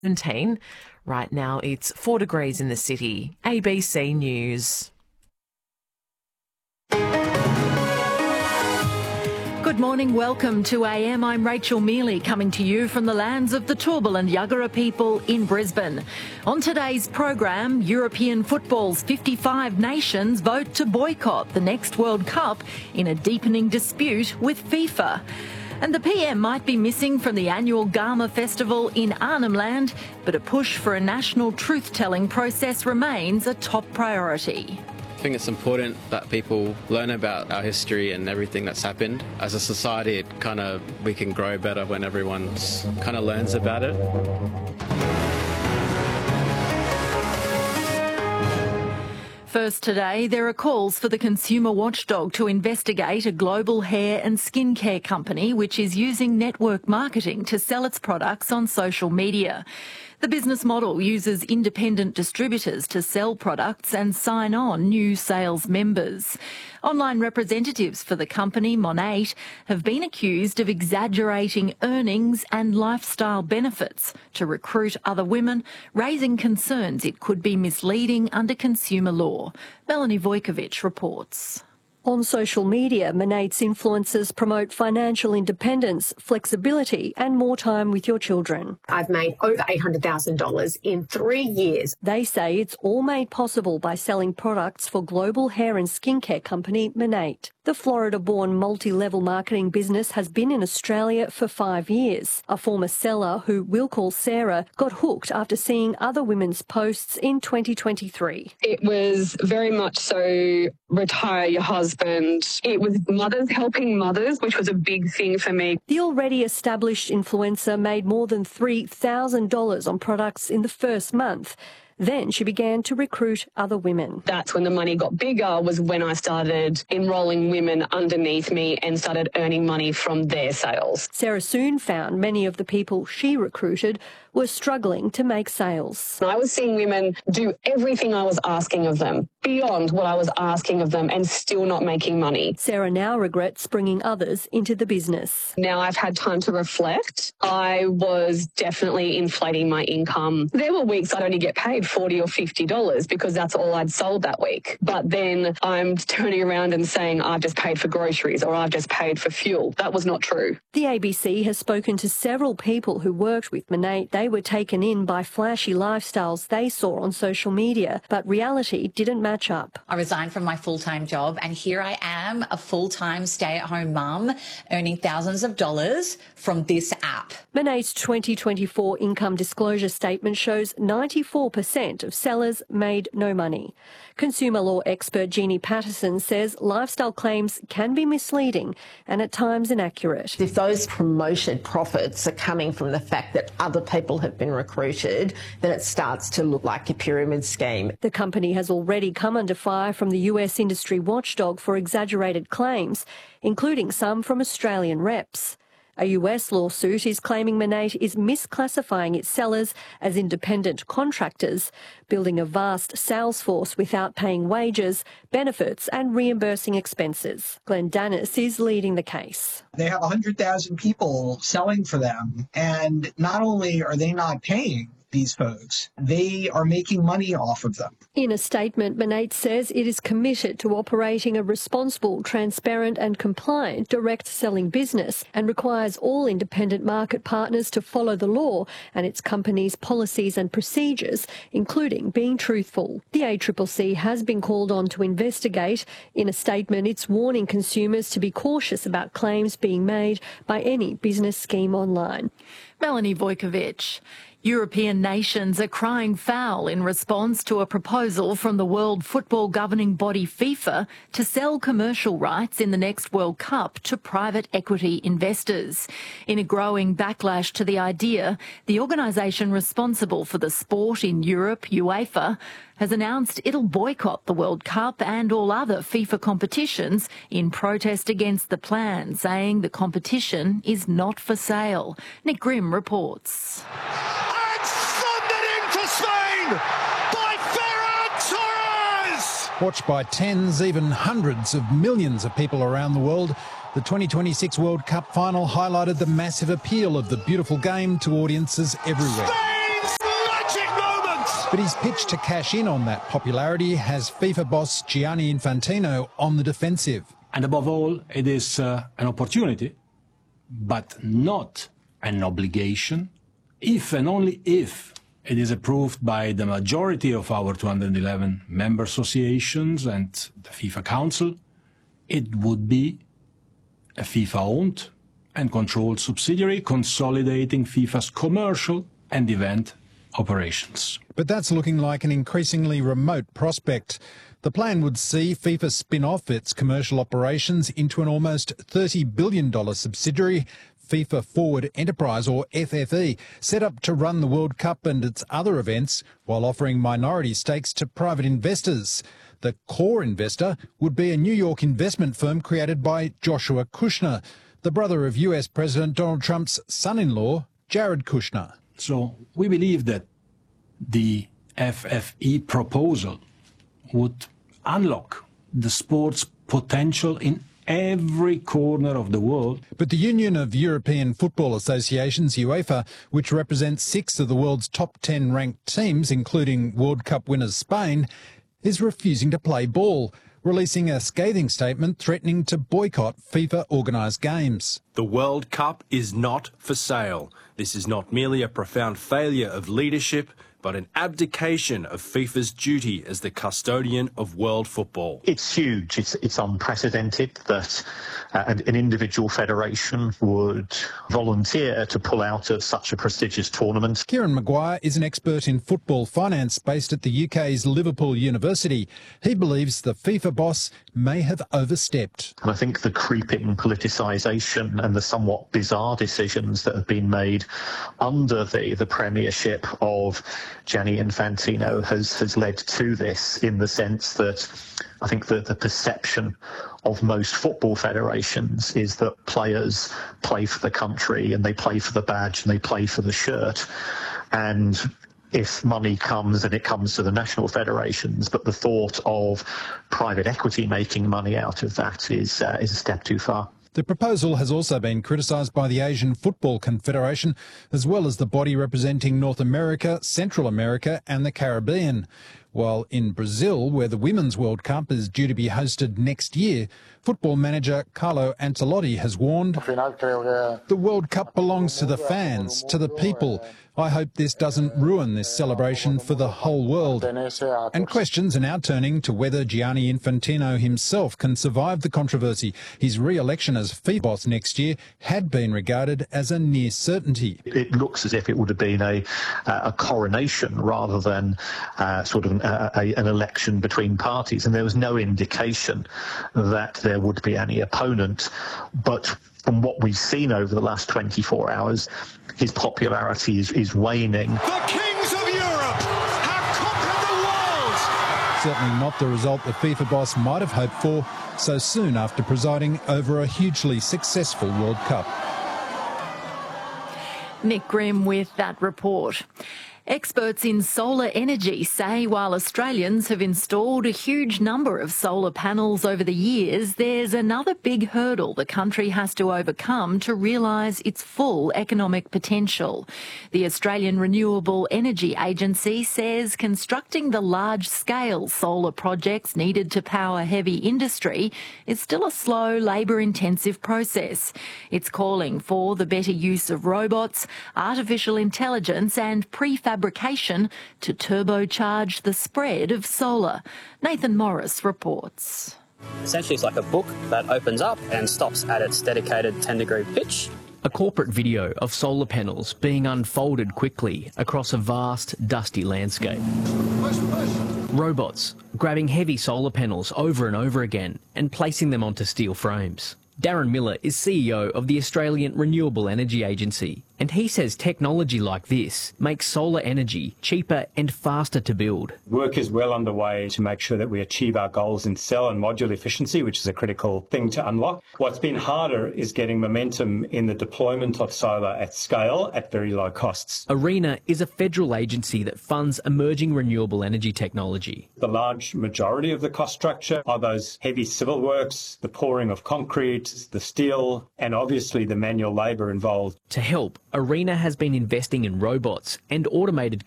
17. Right now it's 4 degrees in the city. ABC News. Good morning, welcome to AM. I'm Rachel Mealy, coming to you from the lands of the Turrbal and Yuggera people in Brisbane. On today's program, European football's 55 nations vote to boycott the next World Cup in a deepening dispute with FIFA. And the PM might be missing from the annual Garma Festival in Arnhem Land, but a push for a national truth-telling process remains a top priority. I think it's important that people learn about our history and everything that's happened. As a society, we can grow better when everyone learns about it. First today, there are calls for the consumer watchdog to investigate a global hair and skincare company which is using network marketing to sell its products on social media. The business model uses independent distributors to sell products and sign on new sales members. Online representatives for the company, Monat, have been accused of exaggerating earnings and lifestyle benefits to recruit other women, raising concerns it could be misleading under consumer law. Melanie Vojkovic reports. On social media, Monat's influencers promote financial independence, flexibility and more time with your children. I've made over $800,000 in 3 years. They say it's all made possible by selling products for global hair and skincare company Monat. The Florida-born multi-level marketing business has been in Australia for 5 years. A former seller, who we'll call Sarah, got hooked after seeing other women's posts in 2023. It was very much so retire your husband. It was mothers helping mothers, which was a big thing for me. The already established influencer made more than $3,000 on products in the first month. Then she began to recruit other women. That's when the money got bigger, was when I started enrolling women underneath me and started earning money from their sales. Sarah soon found many of the people she recruited were struggling to make sales. I was seeing women do everything I was asking of them, beyond what I was asking of them, and still not making money. Sarah now regrets bringing others into the business. Now I've had time to reflect. I was definitely inflating my income. There were weeks I'd only get paid $40 or $50 because that's all I'd sold that week. But then I'm turning around and saying I've just paid for groceries or I've just paid for fuel. That was not true. The ABC has spoken to several people who worked with Monat. They were taken in by flashy lifestyles they saw on social media, but reality didn't match up. I resigned from my full-time job and here I am, a full-time stay-at-home mum, earning thousands of dollars from this app. Monat's 2024 income disclosure statement shows 94% of sellers made no money. Consumer law expert Jeannie Patterson says lifestyle claims can be misleading and at times inaccurate. If those promoted profits are coming from the fact that other people have been recruited, then it starts to look like a pyramid scheme. The company has already come under fire from the US industry watchdog for exaggerated claims, including some from Australian reps. A US lawsuit is claiming Monat is misclassifying its sellers as independent contractors, building a vast sales force without paying wages, benefits and reimbursing expenses. Glenn Dennis is leading the case. They have 100,000 people selling for them, and not only are they not paying these folks, they are making money off of them. In a statement, Monat says it is committed to operating a responsible, transparent and compliant direct selling business and requires all independent market partners to follow the law and its company's policies and procedures, including being truthful. The ACCC has been called on to investigate. In a statement, it's warning consumers to be cautious about claims being made by any business scheme online. Melanie Vojkovic. European nations are crying foul in response to a proposal from the World Football governing body FIFA to sell commercial rights in the next World Cup to private equity investors. In a growing backlash to the idea, the organisation responsible for the sport in Europe, UEFA, has announced it'll boycott the World Cup and all other FIFA competitions in protest against the plan, saying the competition is not for sale. Nick Grimm reports. By Ferran Torres! Watched by tens, even hundreds of millions of people around the world, the 2026 World Cup final highlighted the massive appeal of the beautiful game to audiences everywhere. Spain But his pitch to cash in on that popularity has FIFA boss Gianni Infantino on the defensive. And above all, it is an opportunity, but not an obligation, if and only if it is approved by the majority of our 211 member associations and the FIFA Council. It would be a FIFA-owned and controlled subsidiary consolidating FIFA's commercial and event operations. But that's looking like an increasingly remote prospect. The plan would see FIFA spin off its commercial operations into an almost $30 billion subsidiary, FIFA Forward Enterprise, or FFE, set up to run the World Cup and its other events while offering minority stakes to private investors. The core investor would be a New York investment firm created by Joshua Kushner, the brother of US President Donald Trump's son-in-law, Jared Kushner. So we believe that the FFE proposal would unlock the sport's potential in every corner of the world. But the Union of European Football Associations, UEFA, which represents 6 of the world's top 10 ranked teams, including World Cup winners Spain, is refusing to play ball, releasing a scathing statement threatening to boycott FIFA-organised games. The World Cup is not for sale. This is not merely a profound failure of leadership, but an abdication of FIFA's duty as the custodian of world football. It's huge. It's unprecedented that an individual federation would volunteer to pull out of such a prestigious tournament. Kieran Maguire is an expert in football finance based at the UK's Liverpool University. He believes the FIFA boss may have overstepped. And I think the creeping politicisation and the somewhat bizarre decisions that have been made under the premiership of Gianni Infantino has led to this, in the sense that I think that the perception of most football federations is that players play for the country and they play for the badge and they play for the shirt. And if money comes, and it comes to the national federations, but the thought of private equity making money out of that is a step too far. The proposal has also been criticised by the Asian Football Confederation, as well as the body representing North America, Central America and the Caribbean. While in Brazil, where the Women's World Cup is due to be hosted next year, football manager Carlo Ancelotti has warned, "The World Cup belongs to the fans, to the people. I hope this doesn't ruin this celebration for the whole world." And questions are now turning to whether Gianni Infantino himself can survive the controversy. His re-election as FIFA boss next year had been regarded as a near certainty. It looks as if it would have been a coronation rather than sort of an election between parties, and there was no indication that there would be any opponent. But from what we've seen over the last 24 hours, his popularity is waning. The kings of Europe have conquered the world! Certainly not the result the FIFA boss might have hoped for so soon after presiding over a hugely successful World Cup. Nick Grimm with that report. Experts in solar energy say while Australians have installed a huge number of solar panels over the years, there's another big hurdle the country has to overcome to realise its full economic potential. The Australian Renewable Energy Agency says constructing the large-scale solar projects needed to power heavy industry is still a slow, labour-intensive process. It's calling for the better use of robots, artificial intelligence and prefabrication to turbocharge the spread of solar. Nathan Morris reports. Essentially, it's like a book that opens up and stops at its dedicated 10-degree pitch. A corporate video of solar panels being unfolded quickly across a vast, dusty landscape. Robots grabbing heavy solar panels over and over again and placing them onto steel frames. Darren Miller is CEO of the Australian Renewable Energy Agency, and he says technology like this makes solar energy cheaper and faster to build. Work is well underway to make sure that we achieve our goals in cell and module efficiency, which is a critical thing to unlock. What's been harder is getting momentum in the deployment of solar at scale at very low costs. ARENA is a federal agency that funds emerging renewable energy technology. The large majority of the cost structure are those heavy civil works, the pouring of concrete, the steel, and obviously the manual labour involved. To help, ARENA has been investing in robots and automated